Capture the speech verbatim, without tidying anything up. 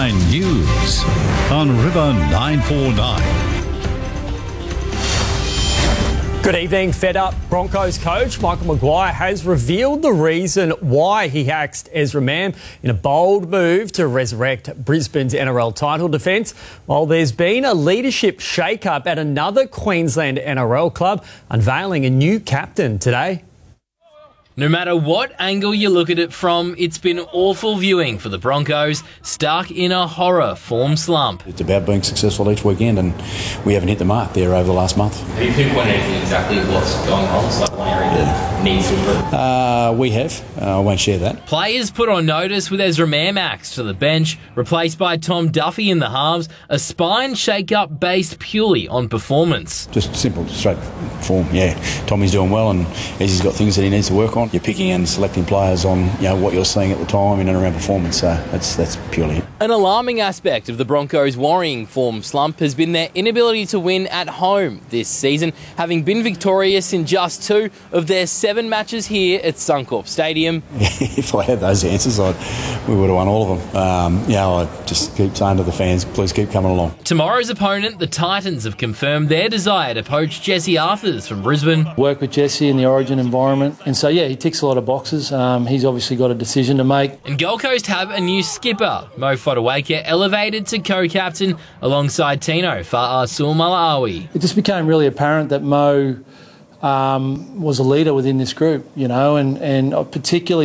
Nine News on River nine four nine. Good evening. Fed up Broncos coach Michael Maguire has revealed the reason why he axed Ezra Mam in a bold move to resurrect Brisbane's N R L title defence. While there's been a leadership shake-up at another Queensland N R L club, unveiling a new captain today. No matter what angle you look at it from, it's been awful viewing for the Broncos, stuck in a horror form slump. It's about being successful each weekend, and we haven't hit the mark there over the last month. Have you pinpointed exactly what's going on? It's like one area that needs to improve? Uh, we have. Uh, I won't share that. Players put on notice with Ezra Mam axed to the bench, replaced by Tom Duffy in the halves, a spine shake-up based purely on performance. Just simple, straight form, yeah. Tommy's doing well, and Ezzy's got things that he needs to work on. You're picking and selecting players on, you know, what you're seeing at the time in and around performance, so that's that's purely it. An alarming aspect of the Broncos' worrying form slump has been their inability to win at home this season, having been victorious in just two of their seven matches here at Suncorp Stadium. If I had those answers, I'd, we would have won all of them. Um, yeah, I just keep saying to the fans, please keep coming along. Tomorrow's opponent, the Titans, have confirmed their desire to poach Jesse Arthurs from Brisbane. Work with Jesse in the Origin environment, and so yeah, he ticks a lot of boxes. Um, he's obviously got a decision to make. And Gold Coast have a new skipper, Mo Fotuaika, elevated to co-captain alongside Tino Fa'asuamaleaui. It just became really apparent that Mo um, was a leader within this group, you know, and, and particularly